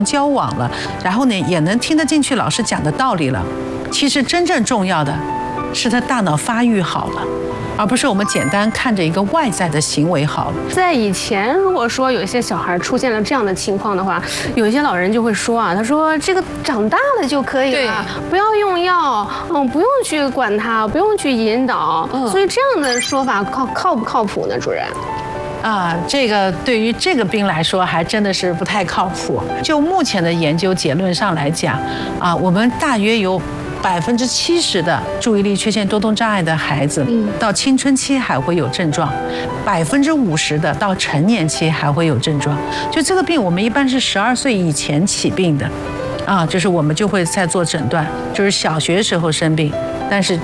交往了，然后呢也能听得进去老师讲的道理了。其实真正重要的是他大脑发育好了，而不是我们简单看着一个外在的行为好了。 在以前，如果说有一些小孩出现了这样的情况的话，有一些老人就会说啊，他说这个长大了就可以了，不要用药，不用去管他，不用去引导。所以这样的说法靠不靠谱呢，主任？ 这个对于这个病来说还真的是不太靠谱。就目前的研究结论上来讲，我们大约有70%的注意力缺陷多动障碍的孩子，到青春期还会有症状，50%的到成年期还会有症状。就这个病，我们一般是12岁以前起病的，就是我们就会在做诊断，就是小学时候生病，但是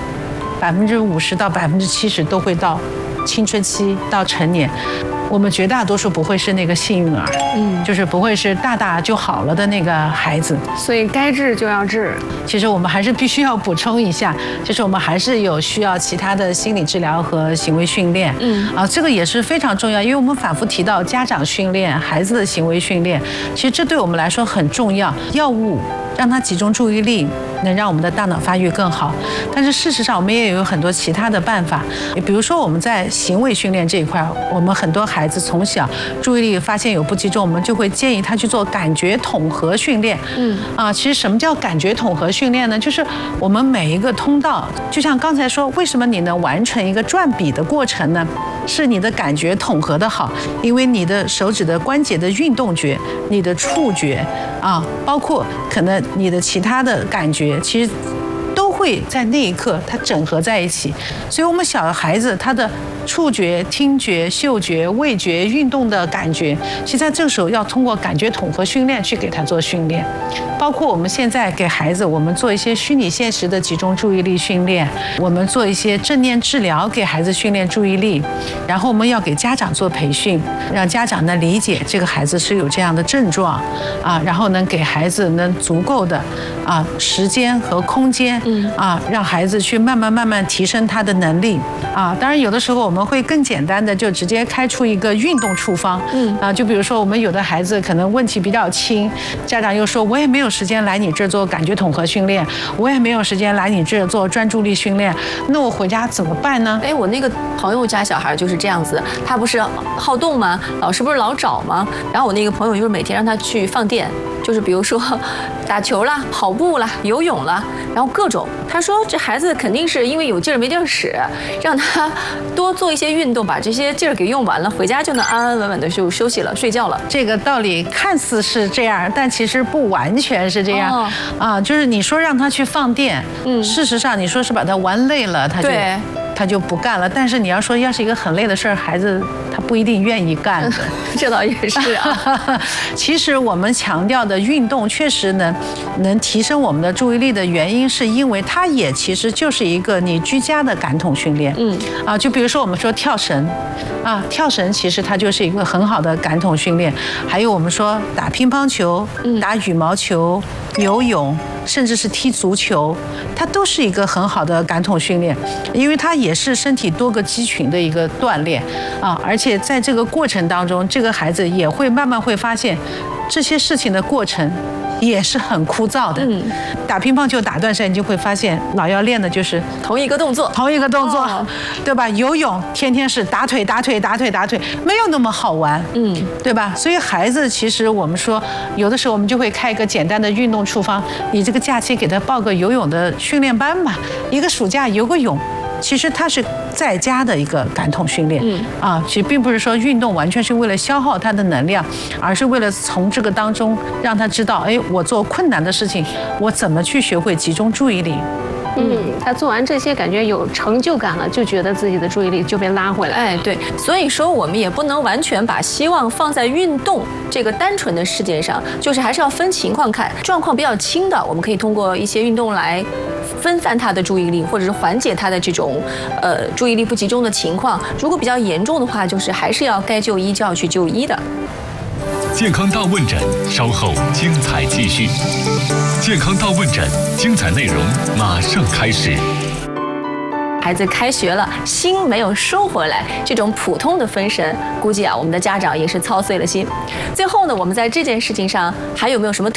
50%到70%都会到青春期到成年。我们绝大多数不会是那个幸运儿，就是不会是大就好了的那个孩子。 所以该治就要治。 其实我们还是必须要补充一下，就是我们还是有需要其他的心理治疗和行为训练。这个也是非常重要，因为我们反复提到家长训练、孩子的行为训练，其实这对我们来说很重要。药物让他集中注意力，能让我们的大脑发育更好。但是事实上，我们也有很多其他的办法，比如说我们在行为训练这一块，我们很多孩子从小注意力发现有不集中，我们就会建议他去做感觉统合训练。其实什么叫感觉统合训练呢？就是我们每一个通道，就像刚才说，为什么你能完成一个转笔的过程呢？是你的感觉统合的好，因为你的手指的关节的运动觉、你的触觉包括可能你的其他的感觉，其实都会在那一刻它整合在一起。所以我们小孩子他的触觉、听觉、嗅觉、味觉、运动的感觉，其实在这个时候要通过感觉统合训练去给他做训练。包括我们现在给孩子，我们做一些虚拟现实的集中注意力训练，我们做一些正念治疗给孩子训练注意力，然后我们要给家长做培训，让家长呢理解这个孩子是有这样的症状然后能给孩子能足够的时间和空间让孩子去慢慢提升他的能力当然有的时候我们会更简单的就直接开出一个运动处方就比如说我们有的孩子可能问题比较轻，家长又说我也没有时间来你这儿做感觉统合训练，我也没有时间来你这儿做专注力训练，那我回家怎么办呢？ 我那个朋友家小孩就是这样子，他不是好动吗？老师不是老找吗？然后我那个朋友就是每天让他去放电，就是比如说打球啦、跑步啦、游泳啦，然后各种。他说这孩子肯定是因为有劲儿没地儿使，让他多做一些运动，把这些劲儿给用完了，回家就能安安稳稳的就休息了、睡觉了。 这个道理看似是这样，但其实不完全是这样就是你说让他去放电，事实上你说是把他玩累了，他就不干了。但是你要说要是一个很累的事儿，孩子他不一定愿意干的。 这倒也是其实我们强调的运动确实能提升我们的注意力的原因，是因为它也其实就是一个你居家的感统训练。就比如说我们说跳绳跳绳其实它就是一个很好的感统训练。还有我们说打乒乓球、打羽毛球、游泳，甚至是踢足球，它都是一个很好的感统训练，因为它也是身体多个肌群的一个锻炼而且在这个过程当中，这个孩子也会慢慢会发现这些事情的过程也是很枯燥的。打乒乓球打断绳，你就会发现老要练的就是同一个动作， 对吧？游泳天天是打腿，没有那么好玩，对吧？所以孩子其实我们说，有的时候我们就会开一个简单的运动处方，你这个假期给他报个游泳的训练班吧，一个暑假游个泳。其实它是在家的一个感统训练其实并不是说运动完全是为了消耗他的能量，而是为了从这个当中让他知道，我做困难的事情，我怎么去学会集中注意力。 他做完这些感觉有成就感了，就觉得自己的注意力就被拉回来。 对，所以说我们也不能完全把希望放在运动这个单纯的事件上，就是还是要分情况看。状况比较轻的，我们可以通过一些运动来分散他的注意力，或者是缓解他的这种注意力不集中的情况。如果比较严重的话，就是还是要该就医就要去就医的。 健康大问诊，稍后精彩继续。健康大问诊，精彩内容马上开始。 孩子开学了，心没有收回来，这种普通的分神，估计啊，我们的家长也是操碎了心。最后呢，我们在这件事情上还有没有什么